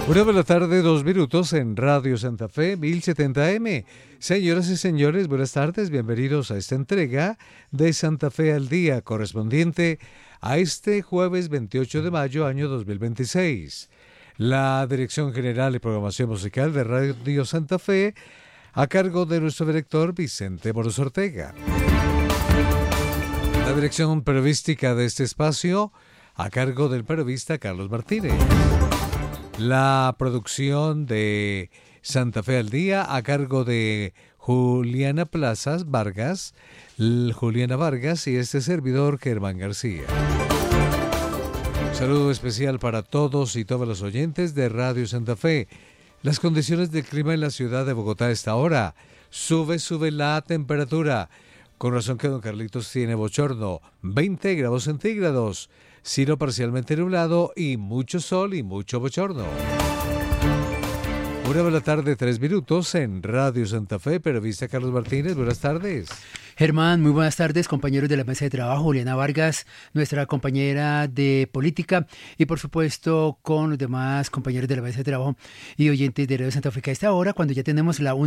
Una de la tarde, 2 minutos en Radio Santa Fe, 1070M. Señoras y señores, buenas tardes, bienvenidos a esta entrega de Santa Fe al Día, correspondiente a este jueves 28 de mayo, año 2026. La Dirección General y Programación Musical de Radio Santa Fe, a cargo de nuestro director Vicente Moros Ortega. La dirección periodística de este espacio, a cargo del periodista Carlos Martínez. La producción de Santa Fe al Día a cargo de Juliana Vargas y este servidor Germán García. Un saludo especial para todos y todas los oyentes de Radio Santa Fe. Las condiciones del clima en la ciudad de Bogotá a esta hora. Sube la temperatura. Con razón que don Carlitos tiene bochorno. 20 grados centígrados. Cielo parcialmente nublado y mucho sol y mucho bochorno. 1:03 p.m. en Radio Santa Fe, periodista Carlos Martínez, buenas tardes. Germán, muy buenas tardes, compañeros de la mesa de trabajo, Juliana Vargas, nuestra compañera de política, y por supuesto con los demás compañeros de la mesa de trabajo y oyentes de Radio Santa Fe. A esta hora, cuando ya tenemos la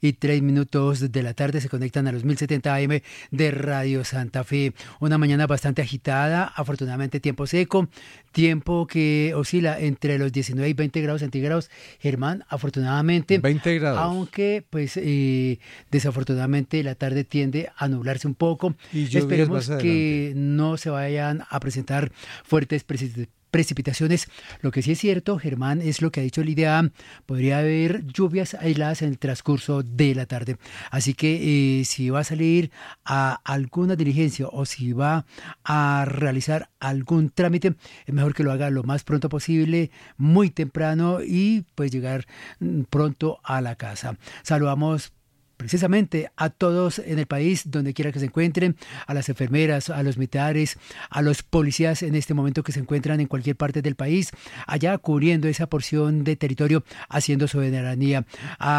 1:03 de la tarde, se conectan a los 1070 AM de Radio Santa Fe. Una mañana bastante agitada, afortunadamente tiempo seco, tiempo que oscila entre los 19 y 20 grados centígrados. Germán, afortunadamente, 20 grados. Aunque pues desafortunadamente la tarde tiende a nublarse un poco. Y esperemos que no se vayan a presentar fuertes precipitaciones. Lo que sí es cierto, Germán, es lo que ha dicho el IDEAM, podría haber lluvias aisladas en el transcurso de la tarde. Así que si va a salir a alguna diligencia o si va a realizar algún trámite, es mejor que lo haga lo más pronto posible, muy temprano, y pues llegar pronto a la casa. Saludamos precisamente a todos en el país, donde quiera que se encuentren, a las enfermeras, a los militares, a los policías en este momento que se encuentran en cualquier parte del país, allá cubriendo esa porción de territorio, haciendo soberanía,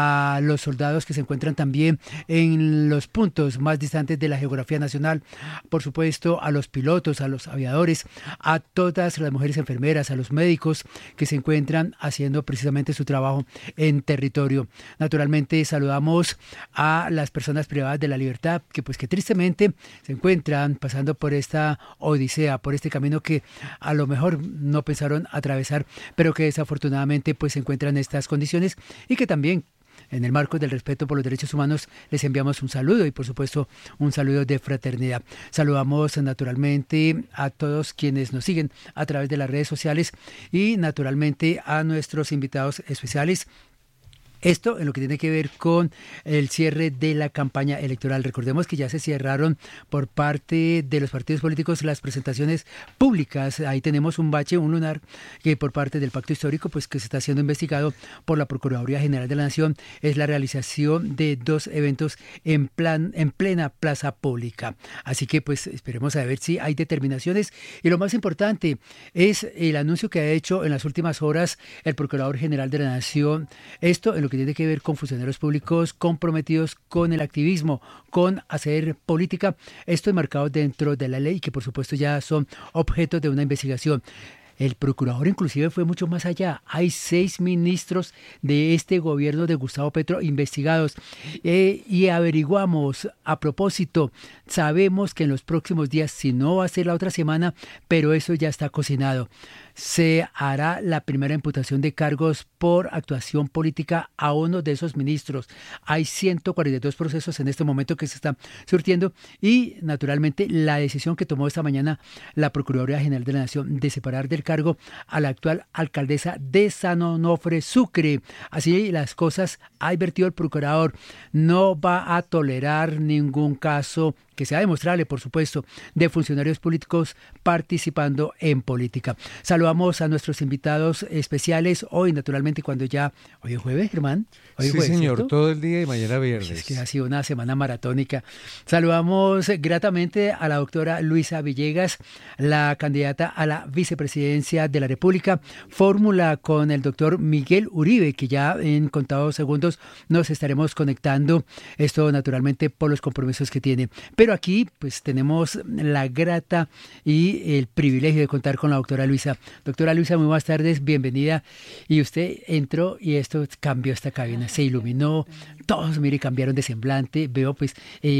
a los soldados que se encuentran también en los puntos más distantes de la geografía nacional, por supuesto a los pilotos, a los aviadores, a todas las mujeres enfermeras, a los médicos que se encuentran haciendo precisamente su trabajo en territorio. Naturalmente saludamos a las personas privadas de la libertad que tristemente se encuentran pasando por esta odisea, por este camino que a lo mejor no pensaron atravesar, pero que desafortunadamente se encuentran en estas condiciones, y que también en el marco del respeto por los derechos humanos les enviamos un saludo y por supuesto un saludo de fraternidad. Saludamos naturalmente a todos quienes nos siguen a través de las redes sociales y naturalmente a nuestros invitados especiales. Esto en lo que tiene que ver con el cierre de la campaña electoral. Recordemos que ya se cerraron por parte de los partidos políticos las presentaciones públicas. Ahí tenemos un bache, un lunar, que por parte del Pacto Histórico, que se está siendo investigado por la Procuraduría General de la Nación, es la realización de 2 eventos en plena plaza pública. Así que esperemos a ver si hay determinaciones. Y lo más importante es el anuncio que ha hecho en las últimas horas el Procurador General de la Nación. Esto en lo que tiene que ver con funcionarios públicos comprometidos con el activismo, con hacer política, esto enmarcado dentro de la ley, que por supuesto ya son objeto de una investigación. El procurador inclusive fue mucho más allá. Hay 6 ministros de este gobierno de Gustavo Petro investigados y averiguamos, a propósito, sabemos que en los próximos días, si no va a ser la otra semana, pero eso ya está cocinado, se hará la primera imputación de cargos por actuación política a uno de esos ministros. Hay 142 procesos en este momento que se están surtiendo y naturalmente la decisión que tomó esta mañana la Procuraduría General de la Nación de separar del cargo a la actual alcaldesa de San Onofre, Sucre. Así las cosas, ha advertido el procurador, no va a tolerar ningún caso que sea demostrable, por supuesto, de funcionarios políticos participando en política. Saludamos a nuestros invitados especiales hoy, naturalmente, hoy es jueves, Germán. Hoy sí, jueves, señor, ¿cierto? Todo el día y mañana viernes. Es que ha sido una semana maratónica. Saludamos gratamente a la doctora Luisa Villegas, la candidata a la vicepresidencia de la República, fórmula con el doctor Miguel Uribe, que ya en contados segundos nos estaremos conectando, esto naturalmente por los compromisos que tiene. Pero Pero aquí pues tenemos la grata y el privilegio de contar con la doctora Luisa. Doctora Luisa, muy buenas tardes, bienvenida. Y usted entró y esto cambió esta cabina, se iluminó, todos, mire, cambiaron de semblante, veo pues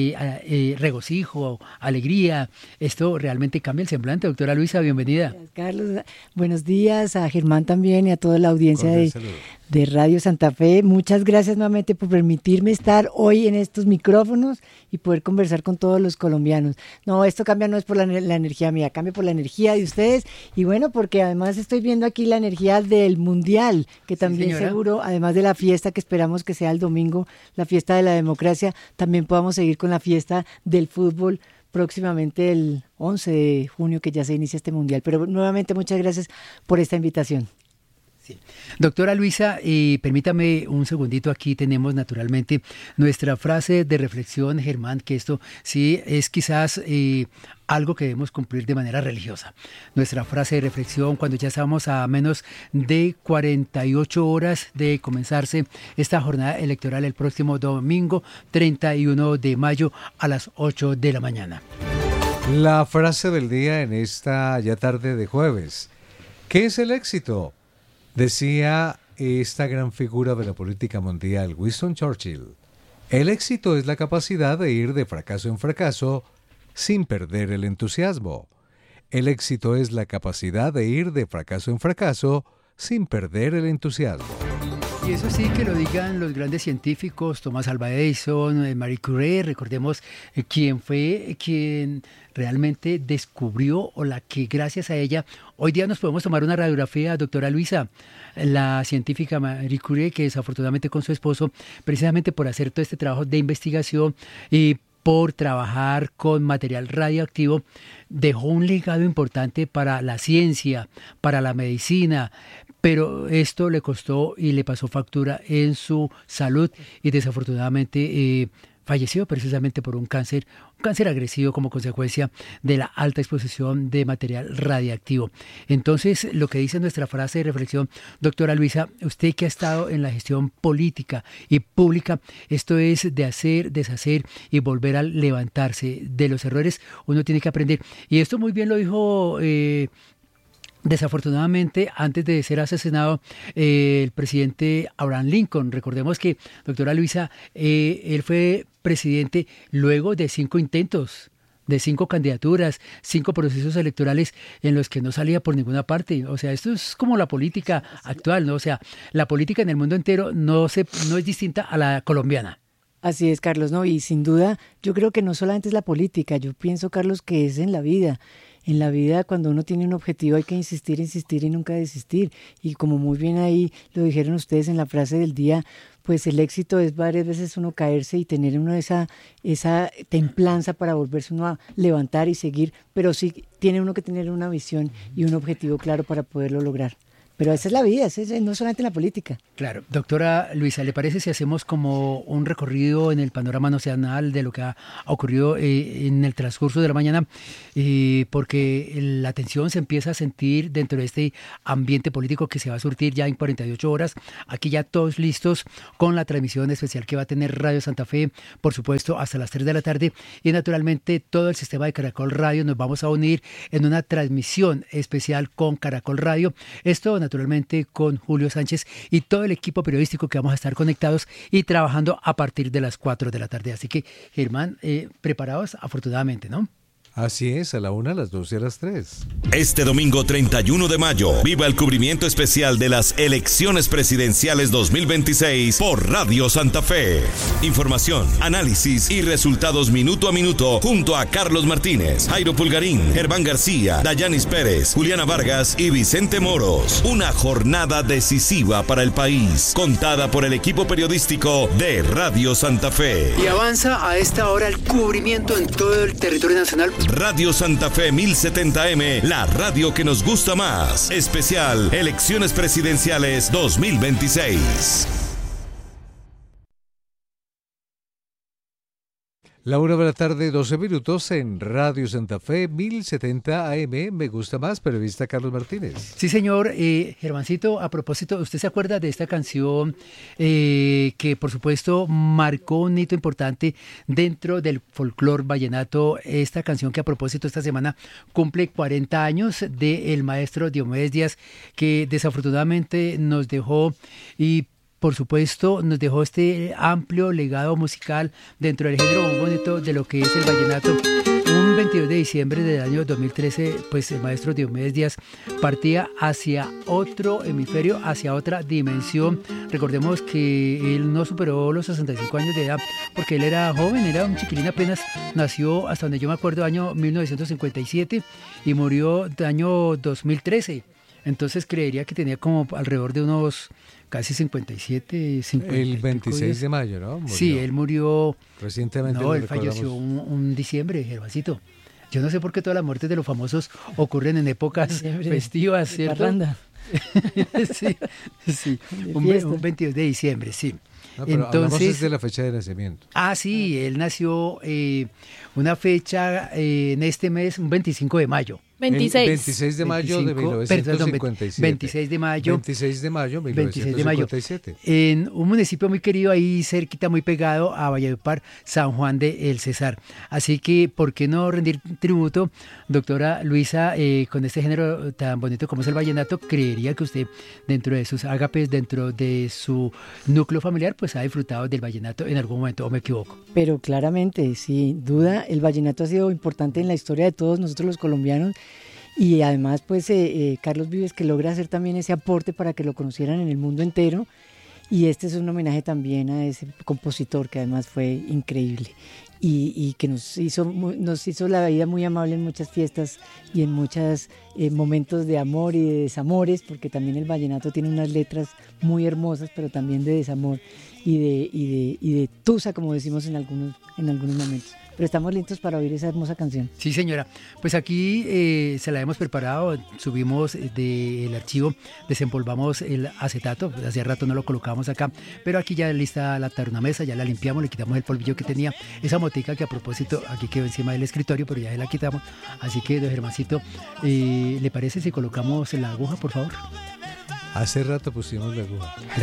regocijo, alegría, esto realmente cambia el semblante. Doctora Luisa, bienvenida. Gracias, Carlos, buenos días a Germán también y a toda la audiencia de Radio Santa Fe. Muchas gracias nuevamente por permitirme estar hoy en estos micrófonos y poder conversar con todos los colombianos. No, esto cambia no es por la energía mía, cambia por la energía de ustedes y bueno, porque además estoy viendo aquí la energía del Mundial, que también seguro, además de la fiesta que esperamos que sea el domingo, la fiesta de la democracia, también podamos seguir con la fiesta del fútbol próximamente el 11 de junio que ya se inicia este Mundial. Pero nuevamente muchas gracias por esta invitación. Sí. Doctora Luisa, permítame un segundito, aquí tenemos naturalmente nuestra frase de reflexión, Germán, que esto sí es quizás algo que debemos cumplir de manera religiosa. Nuestra frase de reflexión cuando ya estamos a menos de 48 horas de comenzarse esta jornada electoral el próximo domingo 31 de mayo a las 8 de la mañana. La frase del día en esta ya tarde de jueves. ¿Qué es el éxito? Decía esta gran figura de la política mundial, Winston Churchill. El éxito es la capacidad de ir de fracaso en fracaso sin perder el entusiasmo. El éxito es la capacidad de ir de fracaso en fracaso sin perder el entusiasmo. Y eso sí que lo digan los grandes científicos, Thomas Alva Edison, Marie Curie, recordemos quién fue quien realmente descubrió o la que gracias a ella hoy día nos podemos tomar una radiografía, doctora Luisa, la científica Marie Curie, que desafortunadamente con su esposo, precisamente por hacer todo este trabajo de investigación y por trabajar con material radioactivo, dejó un legado importante para la ciencia, para la medicina, pero esto le costó y le pasó factura en su salud y desafortunadamente falleció precisamente por un cáncer agresivo como consecuencia de la alta exposición de material radiactivo. Entonces, lo que dice nuestra frase de reflexión, doctora Luisa, usted que ha estado en la gestión política y pública, esto es de hacer, deshacer y volver a levantarse de los errores, uno tiene que aprender. Y esto muy bien lo dijo desafortunadamente, antes de ser asesinado, el presidente Abraham Lincoln. Recordemos que, doctora Luisa, él fue presidente luego de 5 intentos, de 5 candidaturas, 5 procesos electorales en los que no salía por ninguna parte. O sea, esto es como la política actual, ¿no? O sea, la política en el mundo entero no es distinta a la colombiana. Así es, Carlos, ¿no? Y sin duda, yo creo que no solamente es la política, yo pienso, Carlos, que es en la vida. En la vida, cuando uno tiene un objetivo, hay que insistir, insistir y nunca desistir. Y como muy bien ahí lo dijeron ustedes en la frase del día, pues el éxito es varias veces uno caerse y tener uno esa templanza para volverse uno a levantar y seguir, pero sí tiene uno que tener una visión y un objetivo claro para poderlo lograr. Pero esa es la vida, no solamente en la política. Claro. Doctora Luisa, ¿le parece si hacemos como un recorrido en el panorama nacional de lo que ha ocurrido en el transcurso de la mañana? Porque la tensión se empieza a sentir dentro de este ambiente político que se va a surtir ya en 48 horas. Aquí ya todos listos con la transmisión especial que va a tener Radio Santa Fe, por supuesto, hasta las 3 de la tarde. Y naturalmente todo el sistema de Caracol Radio nos vamos a unir en una transmisión especial con Caracol Radio. Esto naturalmente con Julio Sánchez y todo el equipo periodístico que vamos a estar conectados y trabajando a partir de las 4 de la tarde. Así que, Germán, preparados afortunadamente, ¿no? Así es, a la 1, a las 2 y a las 3. Este domingo 31 de mayo, viva el cubrimiento especial de las elecciones presidenciales 2026 por Radio Santa Fe. Información, análisis y resultados minuto a minuto junto a Carlos Martínez, Jairo Pulgarín, Germán García, Dayanis Pérez, Juliana Vargas y Vicente Moros. Una jornada decisiva para el país, contada por el equipo periodístico de Radio Santa Fe. Y avanza a esta hora el cubrimiento en todo el territorio nacional. Radio Santa Fe 1070M, la radio que nos gusta más. Especial Elecciones Presidenciales 2026. La 1:00 12 minutos en Radio Santa Fe, 1070 AM. Me gusta más, periodista Carlos Martínez. Sí, señor. Germancito, a propósito, ¿usted se acuerda de esta canción que, por supuesto, marcó un hito importante dentro del folclore vallenato? Esta canción que, a propósito, esta semana cumple 40 años del maestro Diomedes Díaz, que desafortunadamente nos dejó y por supuesto, nos dejó este amplio legado musical dentro del género muy bonito de lo que es el vallenato. Un 22 de diciembre del año 2013, pues el maestro Diomedes Díaz partía hacia otro hemisferio, hacia otra dimensión. Recordemos que él no superó los 65 años de edad, porque él era joven, era un chiquilín, apenas nació, hasta donde yo me acuerdo, año 1957 y murió el año 2013. Entonces creería que tenía como alrededor de unos casi 57, 50. El 26 de mayo, ¿no? Murió. Sí, él murió recientemente. No, él falleció un diciembre, Gervancito. Yo no sé por qué todas las muertes de los famosos ocurren en épocas festivas, ¿cierto? sí, un 22 de diciembre, sí. No, pero entonces de la fecha de nacimiento. Ah, sí, él nació una fecha en este mes, un 25 de mayo. 26 de mayo 25, de 1957. 26 de mayo. 26 de mayo 1957. En un municipio muy querido ahí cerquita, muy pegado a Valledupar, San Juan de El Cesar. Así que, ¿por qué no rendir tributo, doctora Luisa, con este género tan bonito como es el vallenato? Creería que usted, dentro de sus ágapes, dentro de su núcleo familiar, pues ha disfrutado del vallenato en algún momento, ¿o me equivoco? Pero claramente, sin duda, el vallenato ha sido importante en la historia de todos nosotros los colombianos. Y además, pues, Carlos Vives, que logra hacer también ese aporte para que lo conocieran en el mundo entero. Y este es un homenaje también a ese compositor que además fue increíble y que nos hizo la vida muy amable en muchas fiestas y en muchos momentos de amor y de desamores, porque también el vallenato tiene unas letras muy hermosas, pero también de desamor y de tusa, como decimos en algunos momentos. Pero estamos listos para oír esa hermosa canción. Sí, señora. Pues aquí se la hemos preparado, subimos del archivo, desempolvamos el acetato, hace rato no lo colocábamos acá, pero aquí ya lista la tarunamesa, ya la limpiamos, le quitamos el polvillo que tenía, esa motica que a propósito aquí quedó encima del escritorio, pero ya la quitamos. Así que, don Germancito, ¿le parece si colocamos la aguja, por favor? Hace rato pusimos la aguja.